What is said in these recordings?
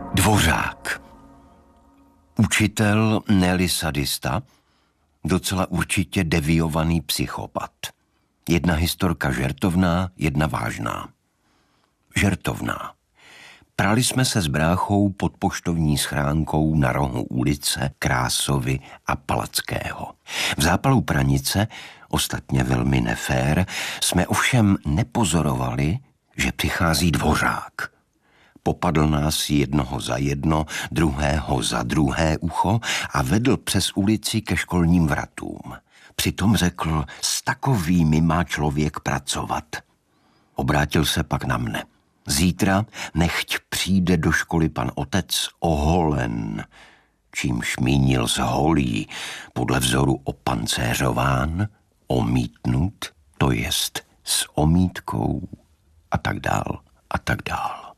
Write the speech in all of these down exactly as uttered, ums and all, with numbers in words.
Dvořák. Učitel, ne-li sadista, docela určitě deviovaný psychopat. Jedna historka žertovná, jedna vážná. Žertovná. Prali jsme se s bráchou pod poštovní schránkou na rohu ulice Krásovy a Palackého. V zápalu pranice, ostatně velmi nefér, jsme ovšem nepozorovali, že přichází dvořák. Popadl nás jednoho za jedno, druhého za druhé ucho a vedl přes ulici ke školním vratům. Přitom řekl, s takovými má člověk pracovat. Obrátil se pak na mne. Zítra nechť přijde do školy pan otec oholen, čímž mínil zholí, podle vzoru opancéřován, omítnut, to jest s omítkou a tak dál a tak dál.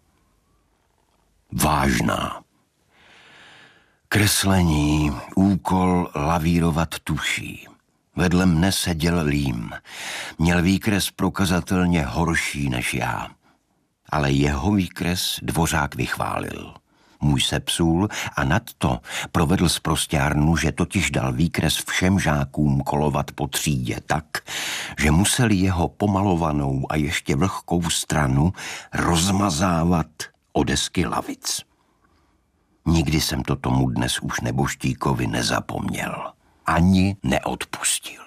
Vážná. Kreslení, úkol lavírovat tuší. Vedle mne seděl Lím. Měl výkres prokazatelně horší než já. Ale jeho výkres Dvořák vychválil. Můj se psul a nadto provedl sprosťárnu, že totiž dal výkres všem žákům kolovat po třídě tak, že museli jeho pomalovanou a ještě vlhkou stranu rozmazávat o desky lavic. Nikdy jsem to tomu dnes už neboštíkovi nezapomněl. Ani neodpustil.